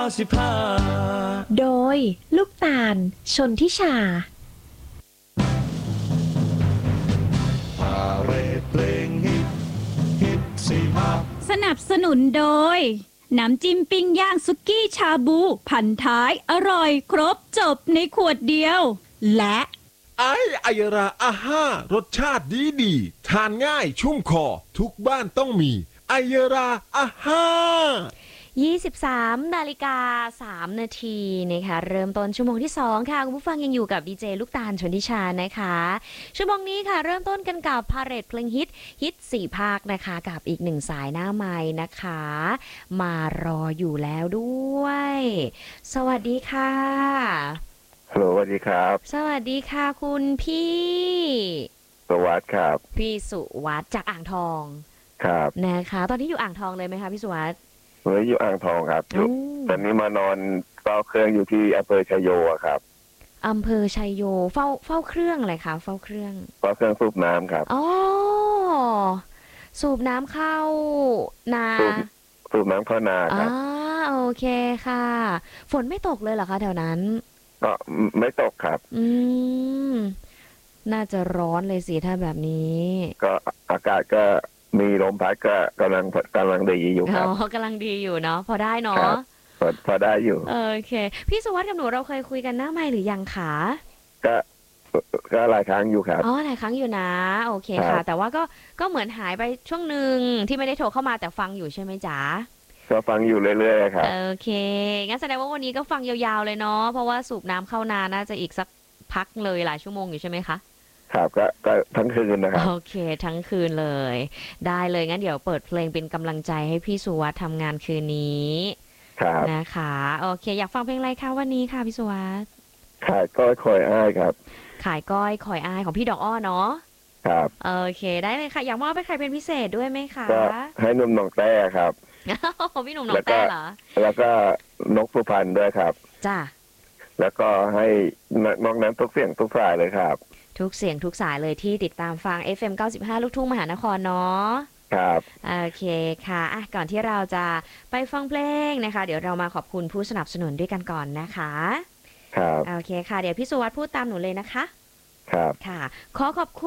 โดยลูกตาลชนทิชาสนับสนุนโดยน้ำจิ้มปิ้งย่างสุกี้ชาบูพันท้ายอร่อยครบจบในขวดเดียวและไอยราอาห้ารสชาติดีทานง่ายชุ่มคอทุกบ้านต้องมีไอยราอาห้า 23 นาฬิกา 3 นาทีนะคะเริ่มต้นชั่วโมงที่2ค่ะคุณผู้ฟังยังอยู่กับดีเจลูกตาลชนทิชานะคะชั่วโมงนี้ค่ะเริ่มต้นกันกับพาเหรดเพลงฮิต4ภาคนะคะกับอีก1สายหน้าไมค์นะคะมารออยู่แล้วด้วยสวัสดีค่ะฮัลโหลสวัสดีครับสวัสดีค่ะคุณพี่สวัสดีครับพี่สุวัสดิ์จากอ่างทองครับนะคะตอนนี้อยู่อ่างทองเลยไหมคะพี่สุวัสดิ์อยู่อ่างทองครับอยู่ตอนนี้มานอนเฝ้าเครื่องอยู่ที่อำเภอชัยโยครับอำเภอชัยโยเฝ้าเครื่องอะไรคะเฝ้าเครื่องสูบน้ำครับอ๋อสูบน้ำเข้านาสูบน้ำเข้านาครับโอเคค่ะฝนไม่ตกเลยเหรอคะแถวนั้นก็ไม่ตกครับน่าจะร้อนเลยสิถ้าแบบนี้ก็อากาศก็มีลมพัดก็กำลังดีอยู่ครับกำลังดีอยู่เนาะพอได้เนาะพอได้อยู่โอเคพี่สุวัสดิ์กับหนูเราเคยคุยกันหน้าไมค์หรือยังคะก็หลายครั้งอยู่ครับหลายครั้งอยู่นะโอเคค่ะแต่ว่าก็เหมือนหายไปช่วงหนึ่งที่ไม่ได้โทรเข้ามาแต่ฟังอยู่ใช่ไหมจ๊ะก็ฟังอยู่เรื่อยๆครับโอเคงั้นแสดงว่าวันนี้ก็ฟังยาวๆเลยเนาะเพราะว่าสูบน้ำเข้านาน่าจะอีกสักพักเลยหลายชั่วโมงอยู่ใช่ไหมคะครับก็ทั้งคืนนะครับโอเคทั้งคืนเลยได้เลยงั้นเดี๋ยวเปิดเพลงเป็นกำลังใจให้พี่สุวัสดิ์ทำงานคืนนี้ครับนะคะโอเคอยากฟังเพลงอะไรคะวันนี้ค่ะพี่สุวัสดิ์ขายก้อยคอยอ้ายครับขายก้อยคอยอ้ายของพี่ดอกอ้อเนาะครับโอเคได้เลยค่ะอยากมอบไปใครเป็นพิเศษด้วยไหมคะก็ให้หนุ่มหนองแต้ครับพี่หนุ่มหนองแต้เหรอแล้วก็นกสุพรรณด้วยครับจ้าแล้วก็ให้นอกนั้นทุกเสียงทุกฝ่ายเลยครับทุกเสียงทุกสายเลยที่ติดตามฟัง FM 95 ลูกทุ่งมหานครเนาะครับโอเคค่ะก่อนที่เราจะไปฟังเพลงนะคะเดี๋ยวเรามาขอบคุณผู้สนับสนุนด้วยกันก่อนนะคะครับโอเคค่ะเดี๋ยวพี่สุวัสดิ์พูดตามหนูเลยนะคะครับค่ะขอขอบคุณ